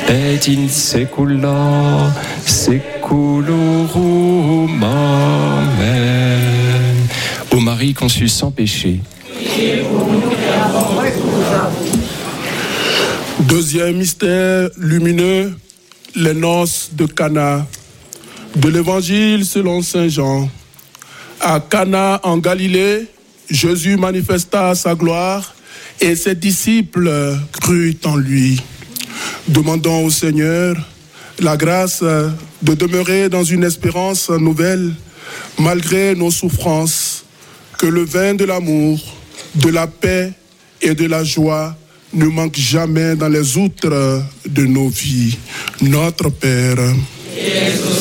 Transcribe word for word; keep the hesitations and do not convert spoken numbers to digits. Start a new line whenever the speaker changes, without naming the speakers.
et in secula seculorum. Amen. Ô Marie conçue sans péché.
Deuxième mystère lumineux, les noces de Cana. De l'Évangile selon saint Jean. À Cana en Galilée, Jésus manifesta sa gloire et ses disciples crurent en lui. Demandons au Seigneur la grâce de demeurer dans une espérance nouvelle malgré nos souffrances, que le vin de l'amour, de la paix et de la joie ne manque jamais dans les outres de nos vies. Notre Père,